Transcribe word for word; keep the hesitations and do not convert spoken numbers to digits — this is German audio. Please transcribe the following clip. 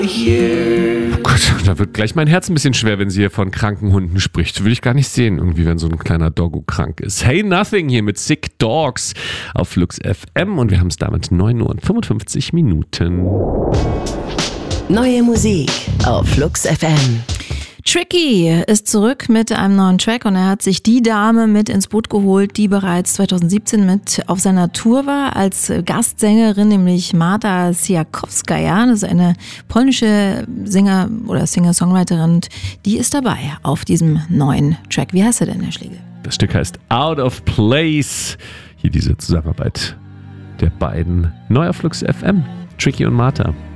Oh Gott, da wird gleich mein Herz ein bisschen schwer, wenn sie hier von kranken Hunden spricht. Will ich gar nicht sehen, irgendwie, wenn so ein kleiner Doggo krank ist. Hey Nothing hier mit Sick Dogs auf Flux F M und wir haben es damit neun Uhr und fünfundfünfzig Minuten. Neue Musik auf Flux F M. Tricky ist zurück mit einem neuen Track und er hat sich die Dame mit ins Boot geholt, die bereits zweitausendsiebzehn mit auf seiner Tour war als Gastsängerin, nämlich Marta Siakowskaja. Das ist eine polnische Singer- oder Singer-Songwriterin. Die ist dabei auf diesem neuen Track. Wie heißt er denn, Herr Schlegel? Das Stück heißt Out of Place. Hier diese Zusammenarbeit der beiden. Neu auf Flux F M. Tricky und Marta.